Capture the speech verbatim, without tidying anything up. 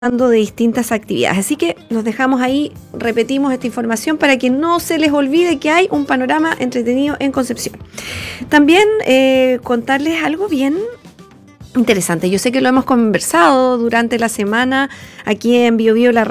de distintas actividades. Así que nos dejamos ahí, repetimos esta información para que no se les olvide que hay un panorama entretenido en Concepción. También eh, contarles algo bien interesante. Yo sé que lo hemos conversado durante la semana aquí en Bio Bio, la